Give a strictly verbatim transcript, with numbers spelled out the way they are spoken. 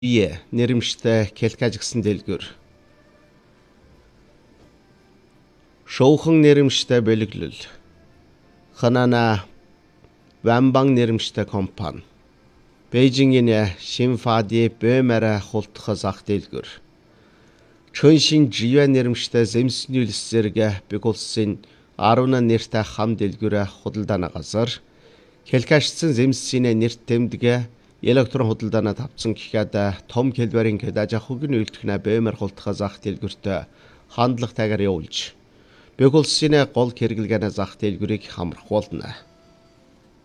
Ие, нэрэмжтэй келкаж гэсэн дэлгүр. Шуухан нэрэмжтэй бэлэглэл. Ханана Вамбан нэрэмжтэй компани. Бээжингийн Шинфади бэмэрэ хултхас ах дэлгүр. Чөншин живэ нэрэмжтэй зэмснүлс зэрэг бигулсын аруна нэртэй хам дэлгүрэ худалдаана газар. Келкашсан зэмсийн нэрт тэмдэгэ электрон худалдаана тавцсан гэхэд том хэлбэрийн кедаж ахугийн үйлдвэрнэ бэмэр хултхас ах дэлгүртэ хандлагатайгаар явуулж бигулсын гол хэрэглэгээнэ зах дэлгүрийг хамрах болно.